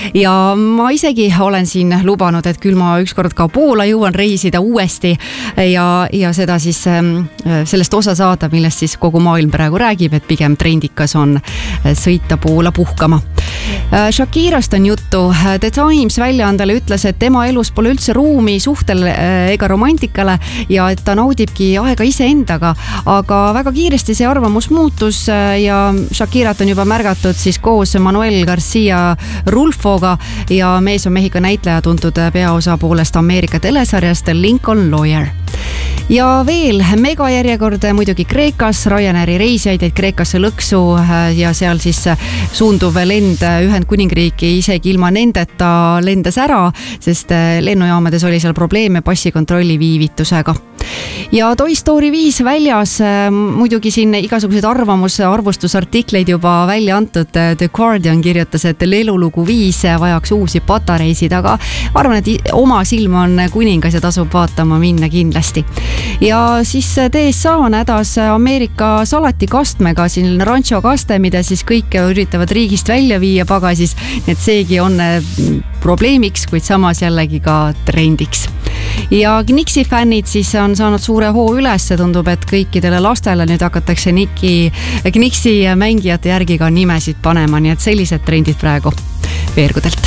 ja ma isegi olen siin lubanud, et küll ma ükskord ka Poola jõuan reisida uuesti ja seda siis sellest osa saada, millest siis kogu maailm praegu räägib, et pigem trendikas on sõita Poola puhkama. Shakirast on juttu. The Times väljaandele ütles, et tema elus pole üldse ruumi suhtel ega romantikale ja et ta naudibki aega iseendaga, aga väga kiiresti see arvamus muutus ja Shakirat on juba märgatud siis koos Manuel Garcia Rulfoga ja mees on Mehhiko näitleja, tuntud peaosa poolest Ameerika telesarjast Lincoln Lawyer. Ja veel megajärjekord muidugi Kreekas, Ryanairi reisijaid jäid Kreekasse lõksu ja seal siis suunduv lend Ühendkuningriiki isegi ilma nendeta lendas ära, sest lennujaamades oli seal probleeme passikontrolli viivitusega. Ja Toy Story 5 väljas, muidugi siin igasuguseid arvustusartikleid juba välja antud. The Guardian kirjutas, et lelulugu 5 vajaks uusi patareisid, aga arvan, et oma silm on kuningas ja tasub vaatama minna kindlasti. Ja siis DSA on hädas Ameerika salatikastmega, siin rancho kaste, mida siis kõik üritavad riigist välja viia pagasis, et seegi on probleemiks, kuid samas jällegi ka trendiks. Ja Knixi fännid siis on saanud suure hoo üles, tundub, et kõikidele lastele nüüd hakatakse Knixi mängijate järgi ka nimesid panema, nii et sellised trendid praegu veergudelt.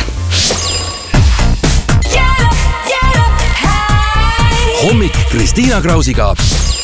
Hommik Kristiina Krausiga.